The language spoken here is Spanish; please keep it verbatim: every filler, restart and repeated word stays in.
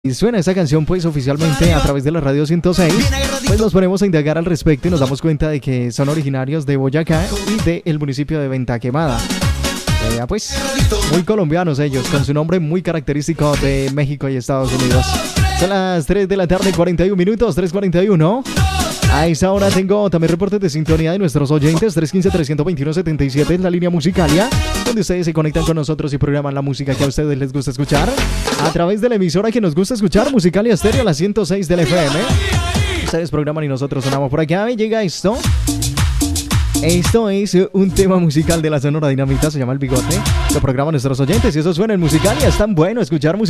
Y suena esta canción pues oficialmente a través de la radio ciento seis, pues nos ponemos a indagar al respecto y nos damos cuenta de que son originarios de Boyacá y del municipio de Venta Quemada. Eh, pues muy colombianos ellos, con su nombre muy característico de México y Estados Unidos. Son las tres de la tarde, cuarenta y un minutos, tres cuarenta y uno. A esa hora tengo también reportes de sintonía de nuestros oyentes. Tres uno cinco, tres dos uno, siete siete es la línea Musicalia, donde ustedes se conectan con nosotros y programan la música que a ustedes les gusta escuchar a través de la emisora que nos gusta escuchar, Musicalia Stereo, la ciento seis del F M. Ustedes programan y nosotros sonamos por acá. Y llega esto. Esto es un tema musical de la Sonora Dinamita, se llama El Bigote. Lo programan nuestros oyentes y eso suena en Musicalia. Es tan bueno escuchar música.